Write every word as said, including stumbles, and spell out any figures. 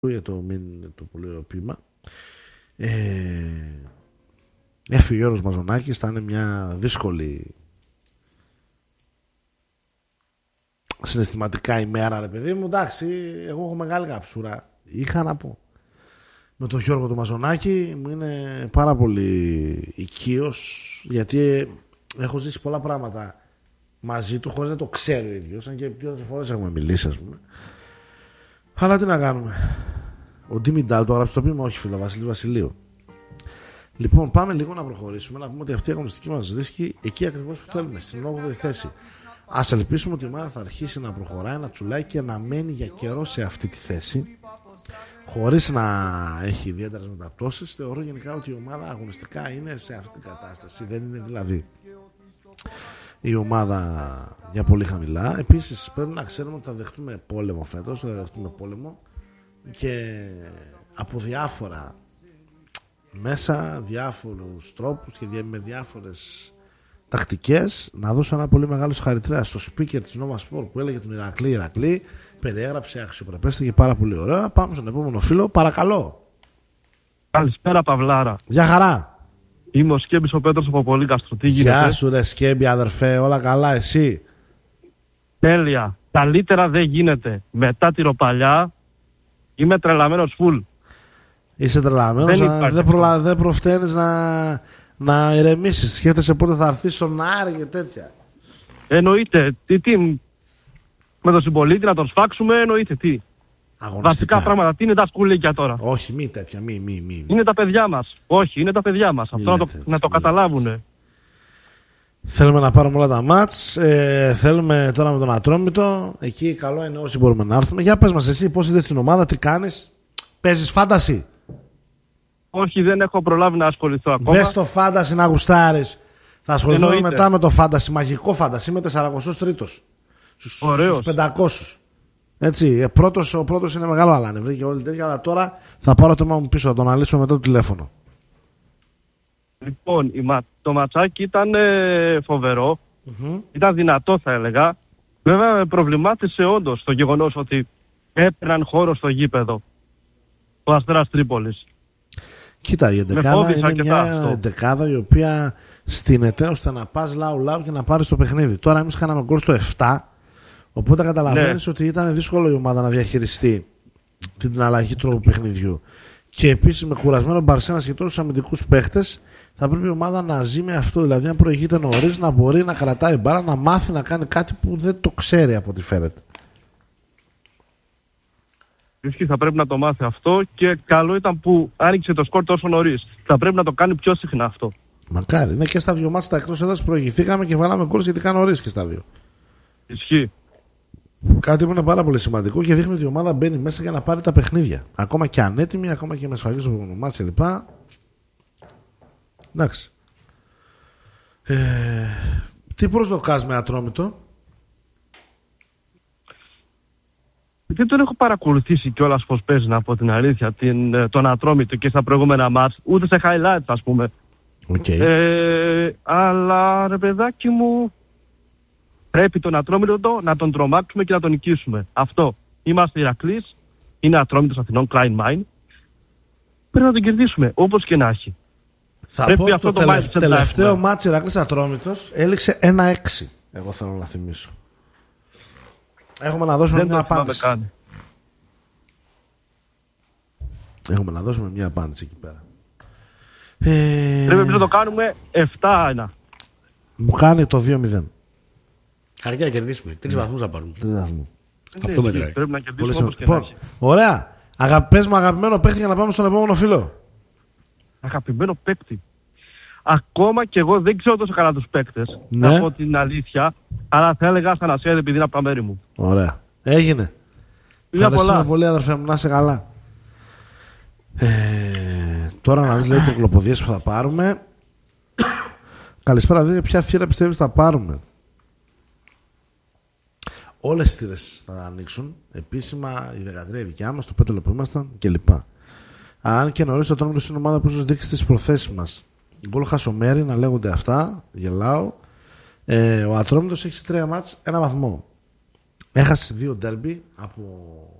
για το, το πολύ ωραίο ποίημα. Ε, έφυγε ο Γιώργος Μαζονάκης, θα είναι μια δύσκολη συναισθηματικά ημέρα, ρε παιδί μου. Εντάξει, εγώ έχω μεγάλη καψούρα. Είχα να πω. Με τον Γιώργο του Μαζονάκη μου είναι πάρα πολύ οικείος, γιατί έχω ζήσει πολλά πράγματα μαζί του χωρίς να το ξέρει ο ίδιος, αν και δύο φορές έχουμε μιλήσει, ας πούμε. Αλλά τι να κάνουμε. Ο Ντίμι Ντάλ το έγραψε το ποίημα, όχι φίλο, Βασίλη Βασιλείου. Λοιπόν, πάμε λίγο να προχωρήσουμε, να πούμε ότι αυτή η αγωνιστική μας βρίσκει εκεί ακριβώς που θέλουμε, στην όγδοη θέση. Ας ελπίσουμε ότι η ομάδα θα αρχίσει να προχωράει, να τσουλάει και να μένει για καιρό σε αυτή τη θέση, χωρίς να έχει ιδιαίτερες μεταπτώσεις. Θεωρώ γενικά ότι η ομάδα αγωνιστικά είναι σε αυτή την κατάσταση. Δεν είναι δηλαδή η ομάδα για πολύ χαμηλά. Επίσης πρέπει να ξέρουμε ότι θα δεχτούμε πόλεμο φέτος, θα δεχτούμε πόλεμο και από διάφορα μέσα, διάφορους τρόπους και με διάφορες τακτικές. Να δώσω ένα πολύ μεγάλο συγχαρητήρια στο speaker της Nova Sport που έλεγε τον Ηρακλή Ηρακλή, περιέγραψε αξιοπρεπέστα και πάρα πολύ ωραία. Πάμε στον επόμενο φίλο, παρακαλώ. Καλησπέρα Παυλάρα. Γεια χαρά. Είμαι ο Σκέμπης ο Πέτρος από Πολύκαστρο. Τι γίνεται? Γεια σου ρε Σκέμπη αδερφέ, όλα καλά, εσύ? Τέλεια. Καλύτερα δεν γίνεται. Μετά τη ροπαλιά είμαι τρελαμένος φουλ. Είσαι τρελαμένος, δεν, δεν, προλα... δεν προφταίνεις να, να ηρεμήσεις. Σκέφτεσαι πότε θα έρθεις στον Άρη και τέτοια. Εννοείται. Τι, τι, με τον συμπολίτη να τον σφάξουμε, εννοείται τι. Αγωνιστικά. Βασικά πράγματα. Τι είναι τα σκουλίκια τώρα? Όχι, μη τέτοια, μη, μη, μη. Είναι τα παιδιά μας. Όχι, είναι τα παιδιά μας. Αυτό να το, έτσι, να το καταλάβουνε. Θέλουμε να πάρουμε όλα τα μάτς. Ε, θέλουμε τώρα με τον Ατρόμητο. Εκεί καλό είναι όσοι μπορούμε να έρθουμε. Για πες μας εσύ πώς είδες την ομάδα, τι κάνεις? Παίζεις φάνταση? Όχι, δεν έχω προλάβει να ασχοληθώ ακόμα. Μπες στο φάνταση να γουστάρεις. Θα ασχοληθούμε μετά με το φάνταση. Μαγικό φάνταση. Είμαι τεσσαρακοστός τρίτος στους πεντακόσιους. Έτσι, πρώτος, ο πρώτος είναι μεγάλο αλάνι και όλη τέτοια, αλλά τώρα θα πάρω το μάμα μου πίσω, θα τον αναλύσουμε μετά το τηλέφωνο. Λοιπόν, το ματσάκι ήταν ε, φοβερό, mm-hmm. ήταν δυνατό θα έλεγα. Βέβαια με προβλημάτισε όντως το γεγονός ότι έπαιρναν χώρο στο γήπεδο ο Αστέρας Τρίπολης. Κοίτα, η εντεκάδα είναι μια εντεκάδα η οποία στείνεται ώστε να πας λαου λαου και να πάρεις το παιχνίδι. Τώρα εμείς κάναμε γκολ στο επτά. Οπότε καταλαβαίνεις ναι. ότι ήταν δύσκολο η ομάδα να διαχειριστεί την αλλαγή τρόπου παιχνιδιού. Και επίσης με κουρασμένο Μπαρσένας και τόσους αμυντικούς παίχτες, θα πρέπει η ομάδα να ζει με αυτό. Δηλαδή, αν προηγείται νωρίς, να μπορεί να κρατάει μπάρα, να μάθει να κάνει κάτι που δεν το ξέρει από ό,τι φαίνεται. Ισχύει, θα πρέπει να το μάθει αυτό και καλό ήταν που άνοιξε το σκορ τόσο νωρίς. Θα πρέπει να το κάνει πιο συχνά αυτό. Μακάρι. Ναι, και στα δύο μάτς τα εκτός έδρας προηγηθήκαμε και βάλαμε γκολ σχετικά νωρίς και στα δύο. Ισχύει. Κάτι που είναι πάρα πολύ σημαντικό και δείχνει ότι η ομάδα μπαίνει μέσα για να πάρει τα παιχνίδια. Ακόμα και ανέτοιμη, ακόμα και με σφαγή στο επόμενο μάτς κλπ. Εντάξει. Ε, τι προσδοκάς με Ατρόμητο? Δεν τον έχω παρακολουθήσει κιόλας πως παίζει, να πω την αλήθεια, την, τον Ατρόμητο και στα προηγούμενα μάτς, ούτε σε highlights ας πούμε. Okay. Ε, αλλά ρε παιδάκι μου, πρέπει τον Ατρόμητο να τον τρομάξουμε και να τον νικήσουμε. Αυτό. Είμαστε Ηρακλής, είναι Ατρόμητος Αθηνών, Klein Mine. Πρέπει να τον κερδίσουμε, όπως και να έχει. Θα πρέπει πω αυτό το, το τελευ- τελευταίο μάτς Ηρακλής Ατρόμητος έληξε ένα έξι. Εγώ θέλω να θυμίσω. Έχουμε να δώσουμε Δεν μια απάντηση. Έχουμε να δώσουμε μια απάντηση εκεί πέρα. Ε... Πρέπει να το κάνουμε επτά ένα. Μου κάνει το δύο μηδέν. Αρκεί να κερδίσουμε. Τρεις βαθμούς θα πάρουμε. Τρεις βαθμούς. Αυτό μετράει. Πρέπει να κερδίσουμε όπως και να έχει. Ωραία. Αγα... Πες μου αγαπημένο παίκτη για να πάμε στον επόμενο φίλο. Αγαπημένο παίκτη. Ακόμα και εγώ δεν ξέρω τόσο καλά τους παίκτες. Ναι. Να πω την αλήθεια. Αλλά θα έλεγα σαν Ασία επειδή είναι από τα μέρη μου. Ωραία. Έγινε. Ευχαριστούμε πολύ αδερφέ μου. Να είσαι καλά. Ε, τώρα να δεις λέει τις κλοποδίες που θα πάρουμε. Καλησπέρα, δείτε ποια θύρα πιστεύεις θα πάρουμε. Όλες τις θύρες θα ανοίξουν. Επίσημα η δεκατρία δικιά μας, το πέτελο που ήμασταν κλπ. Αν και νωρίς το Ατρόμητος είναι ομάδα που ίσως δείξει τις προθέσεις μας. Γκολ χασομέρι να λέγονται αυτά. Γελάω. Ε, ο Ατρόμητος έχει τρία μάτς, ένα βαθμό. Έχασε δύο ντέρμπι από